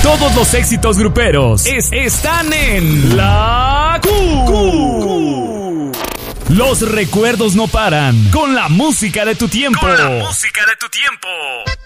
Todos los éxitos gruperos están en La Q. Los recuerdos no paran con la música de tu tiempo.